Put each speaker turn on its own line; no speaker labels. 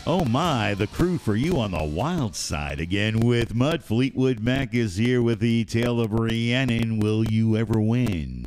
Oh my, the crew for you on the wild side again with Mud. Fleetwood Mac is here with the tale of Rhiannon. Will you ever win?